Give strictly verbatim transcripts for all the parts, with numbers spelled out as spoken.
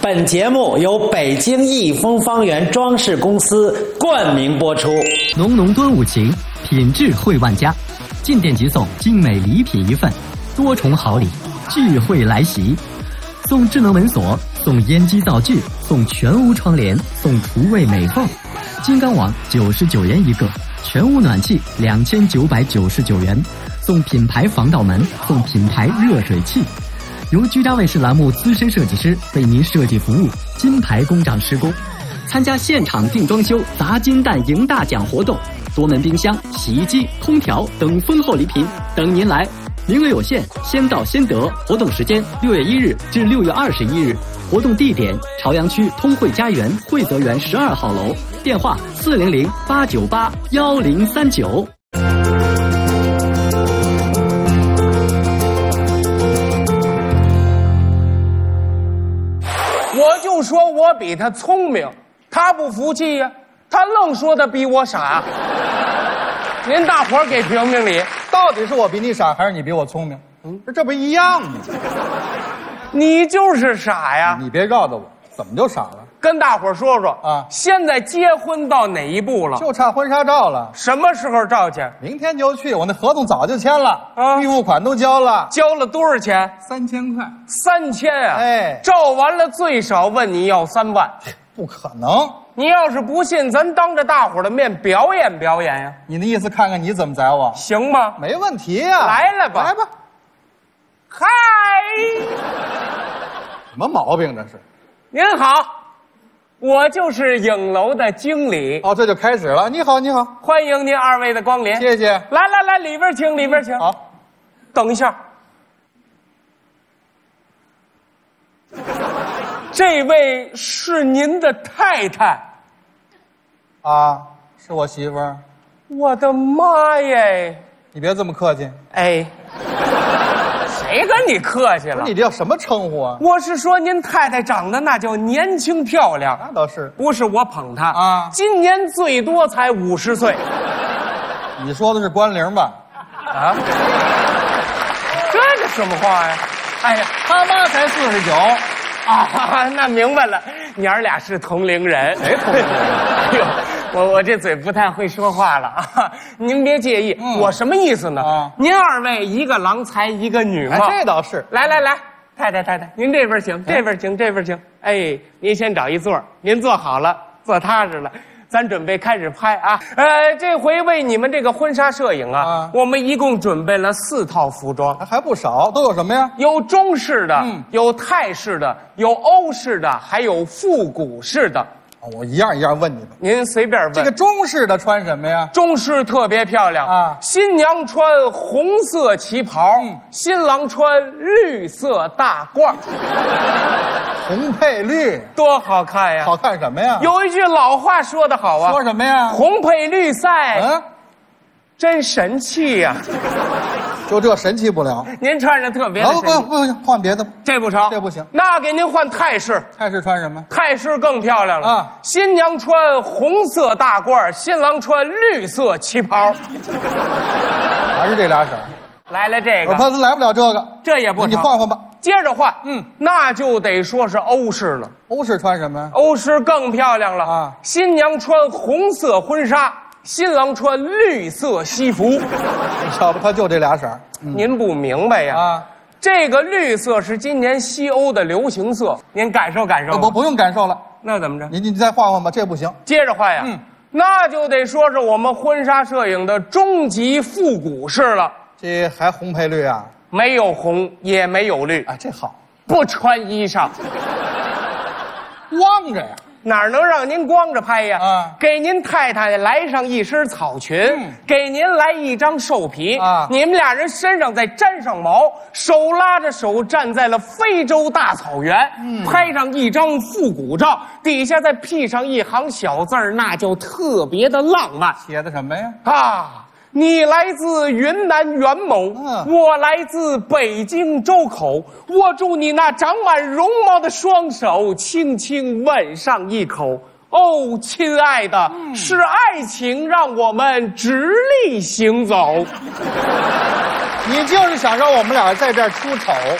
本节目由北京益丰方圆装饰公司冠名播出。 浓浓端午情，品质惠万家。进店即送精美礼品一份，多重好礼，聚会来袭。送智能门锁，送烟机灶具，送全屋窗帘，送厨卫美凤。金刚网九十九元一个，全屋暖气两千九百九十九元，送品牌防盗门，送品牌热水器。由居家卫视栏目资深设计师为您设计服务，金牌工长施工。参加现场定装修砸金蛋赢大奖活动，多门冰箱、洗衣机、空调等丰厚礼品等您来，名额有限，先到先得。活动时间六月一日至六月二十一日，活动地点朝阳区通惠家园惠泽园十二号楼，电话四零零八九八幺零三九。 我就说我比他聪明，他不服气呀、啊，他愣说他比我傻。您大伙儿给评评理， 到底是我比你傻，还是你比我聪明？嗯，这不一样吗？ 你就是傻呀！ 你别告诉我，怎么就傻了？ 跟大伙儿说说啊， 现在结婚到哪一步了？ 就差婚纱照了。 什么时候照去？ 明天就去，我那合同早就签了， 啊， 预付款都交了。 交了多少钱？ 三千块。 三千啊！ 哎， 照完了最少问你要三万。 不可能！ 你要是不信，咱当着大伙儿的面表演表演呀、啊。 你的意思，看看你怎么宰我？ 行吗？ 没问题呀、啊。 来了吧， 来吧。 嗨， 什么毛病这是？ 您好，我就是影楼的经理。 哦，这就开始了。你好，你好， 欢迎您二位的光临。 谢谢。 来来来，里边请，里边请。 好， 等一下，这位是您的太太。 啊，是我媳妇儿。 我的妈耶！ 你别这么客气。 哎，谁跟你客气了？ 你这叫什么称呼啊？ 我是说您太太长得那叫年轻漂亮。 那倒是， 不是我捧她啊， 今年最多才五十岁。 你说的是关龄吧？ 啊，这是什么话呀？哎呀， 他妈才四十九。 啊，那明白了，娘儿俩是同龄人。 谁同龄人？ 哎呦，我我这嘴不太会说话了啊，您别介意。嗯、我什么意思呢？啊、您二位一个郎才一个女貌， 哎，这倒是。 来来来，太太太太，您这边请，这边请，这边请。哎，您先找一座，您坐好了，坐踏实了。咱准备开始拍啊！呃，这回为你们这个婚纱摄影啊，啊我们一共准备了四套服装， 还不少，都有什么呀？ 有中式的， 嗯、 有泰式的，有欧式的，还有复古式的。 我一样一样问你吧， 您随便问。 这个中式的穿什么呀？ 中式特别漂亮啊！新娘穿红色旗袍，嗯、新郎穿绿色大褂， 红配绿， 多好看呀！ 好看什么呀？ 有一句老话说得好啊， 说什么呀？ 红配绿赛， 嗯， 真神气呀！ 就这神气不了， 您穿着特别的神气。 不不不，换别的， 这不成， 这不行。 那给您换泰式， 泰式穿什么？ 泰式更漂亮了啊！ 新娘穿红色大褂，新郎穿绿色旗袍， 还是这俩色。 来了这个， 他来不了这个， 这也不成， 你换换吧。 接着换， 嗯， 那就得说是欧式了。 欧式穿什么呀？ 欧式更漂亮了啊！ 新娘穿红色婚纱。新郎穿绿色西服， 要不他就这俩色儿、 嗯、您不明白呀？啊，这个绿色是今年西欧的流行色，您感受感受。 不不用感受了， 那怎么着？ 你你再换换吧，这不行。 接着换呀，嗯，那就得说是我们婚纱摄影的终极复古式了。 这还红配绿啊？ 没有红，也没有绿。 啊，这好， 不穿衣裳， 光着呀。 哪能让您光着拍呀？ 啊， 给您太太来上一身草裙，嗯、给您来一张兽皮啊， 你们俩人身上再沾上毛，手拉着手站在了非洲大草原，嗯、拍上一张复古照，底下再辟上一行小字儿，那就特别的浪漫。 写的什么呀？ 啊！你来自云南元谋，嗯、我来自北京周口。握住你那长满绒毛的双手，轻轻吻上一口。哦，亲爱的，嗯、是爱情让我们直立行走。 你就是想让我们俩在这儿出丑，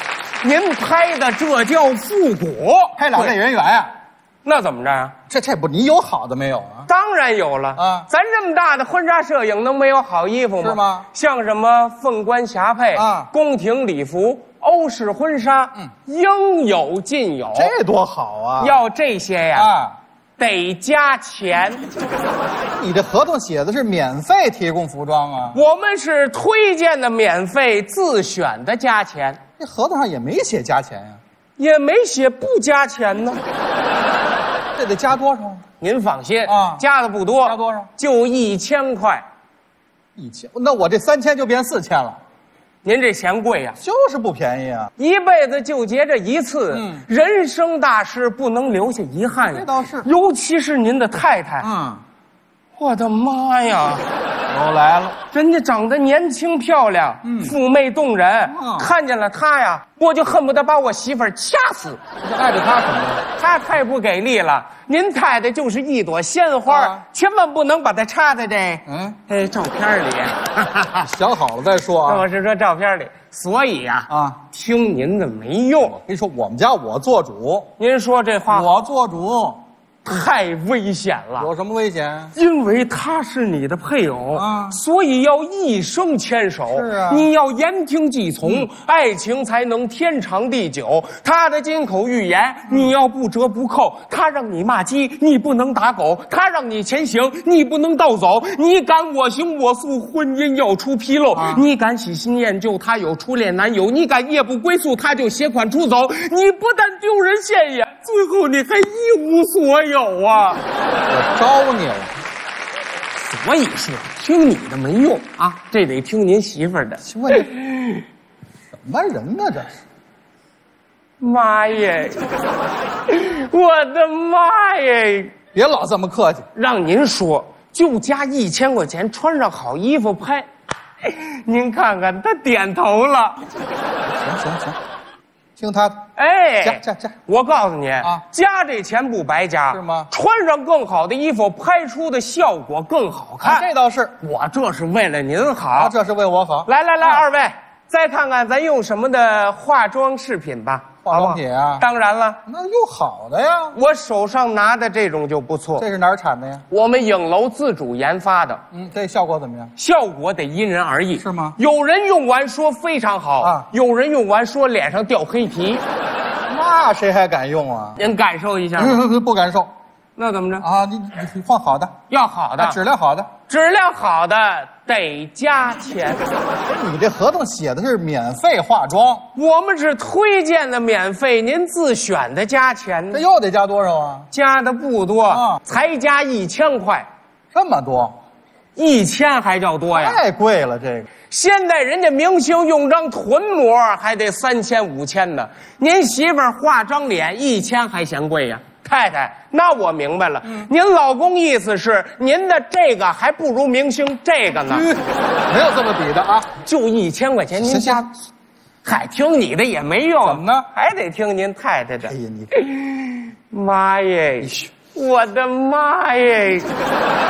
您拍的这叫复古， 拍两类人缘呀、啊？ 那怎么着呀？ 这这不你有好的没有啊？ 当然有了啊！ 咱这么大的婚纱摄影，能没有好衣服吗？ 是吗？ 像什么凤冠霞帔啊、 宫廷礼服、欧式婚纱，嗯，应有尽有。 这多好啊！ 要这些呀，啊，得加钱。 你这合同写的是免费提供服装啊？ 我们是推荐的免费，自选的加钱。 这合同上也没写加钱呀、啊， 也没写不加钱呢。 这得加多少？ 您放心啊， 加的不多， 加多少？ 就一千块。 一千？那我这三千就变四千了。 您这嫌贵呀、啊？ 就是不便宜啊！ 一辈子就结这一次，嗯，人生大事不能留下遗憾呀。 这倒是， 尤其是您的太太。 嗯， 我的妈呀！ 又来了， 人家长得年轻漂亮，嗯，妩媚动人，嗯，看见了她呀，我就恨不得把我媳妇儿掐死。 爱着她什么呀？ 她太不给力了。您太太就是一朵鲜花，啊、千万不能把它插在这嗯哎照片里。 想好了再说啊。 我是说照片里，所以呀啊，啊听您的没用。我跟你说，我们家我做主。 您说这话， 我做主。 太危险了！ 有什么危险？ 因为他是你的配偶啊，所以要一生牵手。 是啊， 你要言听计从，嗯、爱情才能天长地久。他的金口玉言，嗯、你要不折不扣。他让你骂鸡，你不能打狗；他让你前行，你不能倒走。你敢我行我素，婚姻要出纰漏；啊、你敢喜新厌旧，他有初恋男友；你敢夜不归宿，他就携款出走。你不但丢人现眼，最后你还一无所有。有啊， 我招你了。 所以说，听你的没用啊，这得听您媳妇儿的。 我这什么人呢？这是， 妈耶！我的妈耶！ 别老这么客气。 让您说，就加一千块钱，穿上好衣服拍。您看看，他点头了。 行行行。听他的， 哎， 加加加！ 我告诉你啊， 加这钱不白加， 是吗？ 穿上更好的衣服，拍出的效果更好看。 啊、这倒是， 我这是为了您好， 啊、这是为我好。 来来来， 啊、 二位再看看咱用什么的化妆饰品吧。 化妆品啊， 当然了， 那用好的呀。 我手上拿的这种就不错。 这是哪儿产的呀？ 我们影楼自主研发的。 嗯，这效果怎么样？ 效果得因人而异， 是吗？ 有人用完说非常好啊，有人用完说脸上掉黑皮。 那谁还敢用啊？ 您感受一下。 嗯，不感受。 那怎么着啊？你你换好的， 要好的， 啊、质量好的， 质量好的得加钱。 你这合同写的是免费化妆， 我们是推荐的免费，您自选的加钱。 这又得加多少啊？ 加的不多，啊、才加一千块。 这么多？ 一千还叫多呀？ 太贵了，这个。 现在人家明星用张臀膜还得三千五千呢，您媳妇儿画张脸一千还嫌贵呀？太太，那我明白了，嗯、您老公意思是您的这个还不如明星这个呢？ 嗯、没有这么比的啊， 就一千块钱您加，嗨，听你的也没用， 怎么呢？ 还得听您太太的。 哎呀，你妈耶！我的妈耶！